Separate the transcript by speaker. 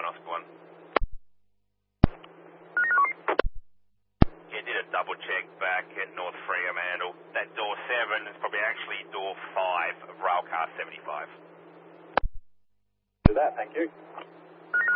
Speaker 1: Oscar 1. Yeah, did a double check back at North Fremantle. That door 7 is probably actually door 5 of railcar 75.
Speaker 2: Do that, thank you.